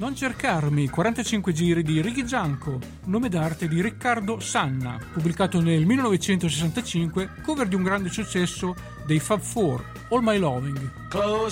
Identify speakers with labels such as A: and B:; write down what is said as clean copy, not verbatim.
A: Non cercarmi, 45 giri di Ricky Gianco, nome d'arte di Riccardo Sanna, pubblicato nel 1965, cover di un grande successo dei Fab Four, All My Loving.
B: Close